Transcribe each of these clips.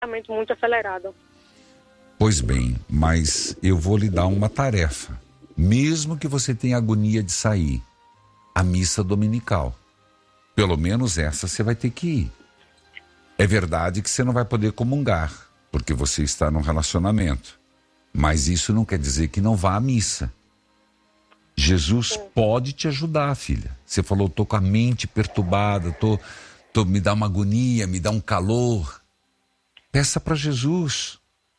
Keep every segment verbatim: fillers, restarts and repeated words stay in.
muito acelerado. Pois bem, mas eu vou lhe dar uma tarefa. Mesmo que você tenha agonia de sair, a missa dominical. Pelo menos essa você vai ter que ir. É verdade que você não vai poder comungar, porque você está num relacionamento. Mas isso não quer dizer que não vá à missa. Jesus Sim. pode te ajudar, filha. Você falou, tô com a mente perturbada, tô, tô, me dá uma agonia, me dá um calor. Peça para Jesus.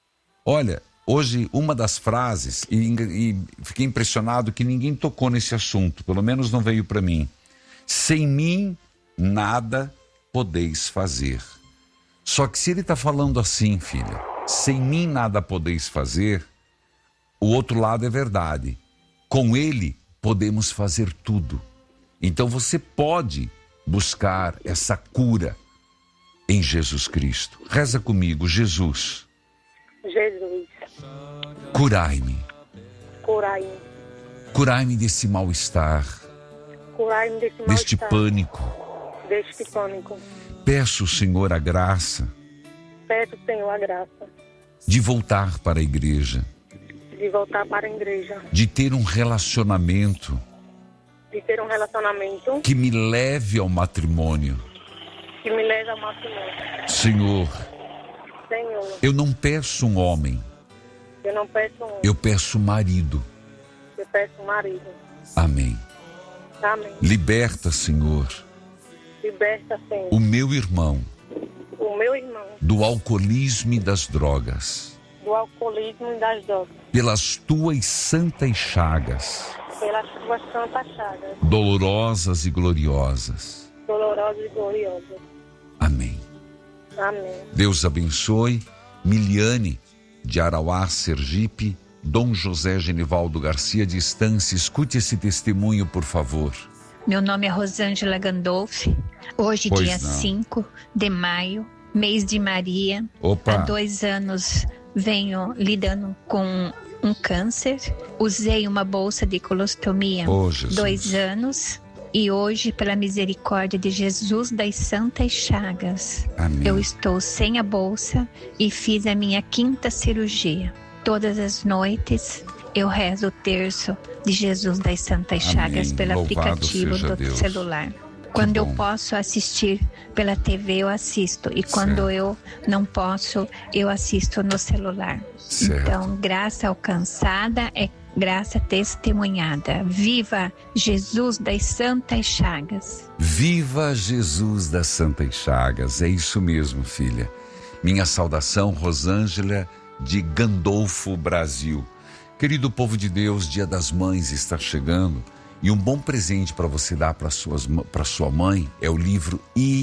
Olha, hoje uma das frases, e, e fiquei impressionado que ninguém tocou nesse assunto, pelo menos não veio para mim. Sem mim, nada podeis fazer. Só que se ele está falando assim, filha, sem mim nada podeis fazer, o outro lado é verdade. Com ele podemos fazer tudo. Então você pode buscar essa cura em Jesus Cristo. Reza comigo, Jesus. Jesus. Curai-me. Curai-me. Curai-me desse mal-estar. Curai-me desse mal-estar. Deste pânico. Deste pânico. Peço, Senhor, a graça. Peço, Senhor, a graça. De voltar para a igreja. De voltar para a igreja. De ter um relacionamento. De ter um relacionamento. Que me leve ao matrimônio. Que me leve ao matrimônio. Senhor. Senhor. Eu não peço um homem. Eu não peço um homem. Eu peço marido. Eu peço um marido. Amém. Amém. Liberta, Senhor. Liberta, Senhor. O meu irmão. O meu irmão. Do alcoolismo e das drogas. Do alcoolismo e das drogas. Pelas tuas santas chagas. Pelas tuas santas chagas. Dolorosas e gloriosas. Dolorosas e gloriosas. Amém. Amém. Deus abençoe. Miliane, de Arauá, Sergipe. Dom José Genivaldo Garcia de Estância. Escute esse testemunho, por favor. Meu nome é Rosângela Gandolfi. Hoje, pois dia não. cinco de maio, mês de Maria. Opa. Há dois anos venho lidando com um câncer. Usei uma bolsa de colostomia oh, Jesus. dois anos. E hoje, pela misericórdia de Jesus das Santas Chagas, Amém. Eu estou sem a bolsa e fiz a minha quinta cirurgia. Todas as noites eu rezo o terço de Jesus das Santas Amém. Chagas pelo Louvado aplicativo seja do Deus. celular. Quando eu posso assistir pela T V, eu assisto. E quando certo. eu não posso, eu assisto no celular. Certo. Então, graça alcançada é graça testemunhada. Viva Jesus das Santas Chagas. Viva Jesus das Santas Chagas. É isso mesmo, filha. Minha saudação, Rosângela de Gandolfo, Brasil. Querido povo de Deus, Dia das Mães está chegando. E um bom presente para você dar para sua mãe é o livro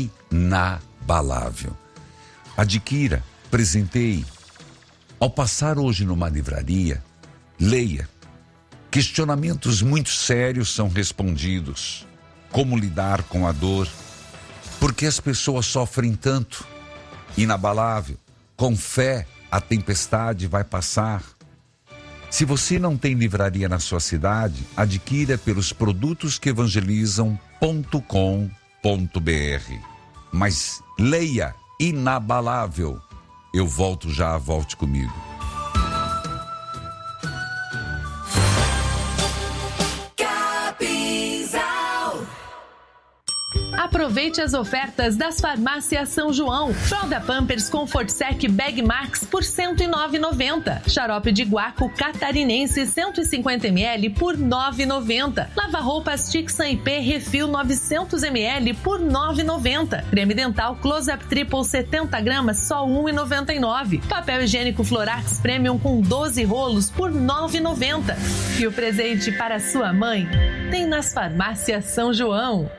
Inabalável. Adquira, presenteie. Ao passar hoje numa livraria, leia. Questionamentos muito sérios são respondidos. Como lidar com a dor? Por que as pessoas sofrem tanto? Inabalável. Com fé, a tempestade vai passar. Se você não tem livraria na sua cidade, adquira pelos produtos que evangelizam ponto com ponto br. Mas leia Inabalável. Eu volto já, volte comigo. Aproveite as ofertas das farmácias São João. Fralda Pampers Comfort Sec Bag Max por cento e nove reais e noventa centavos. Xarope de guaco catarinense cento e cinquenta mililitros por nove reais e noventa centavos. Lava-roupas Tixan I P Refil novecentos mililitros por nove reais e noventa centavos. Creme dental Close-Up Triple setenta gramas só um real e noventa e nove centavos. Papel higiênico Florax Premium com doze rolos por nove reais e noventa centavos. E o presente para sua mãe tem nas farmácias São João.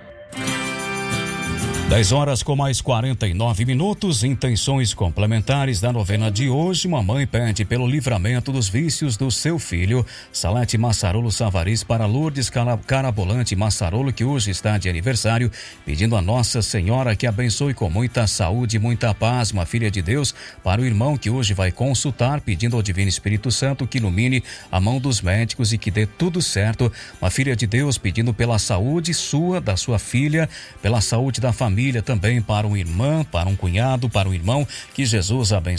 dez horas com mais quarenta e nove minutos, intenções complementares da novena de hoje. Mamãe pede pelo livramento dos vícios do seu filho. Salete Massarolo Savariz para Lourdes Carabolante Massarolo, que hoje está de aniversário, pedindo a Nossa Senhora que abençoe com muita saúde e muita paz. Uma filha de Deus para o irmão que hoje vai consultar, pedindo ao Divino Espírito Santo que ilumine a mão dos médicos e que dê tudo certo. Uma filha de Deus pedindo pela saúde sua, da sua filha, pela saúde da família, família também, para um irmão, para um cunhado, para um irmão. Que Jesus abençoe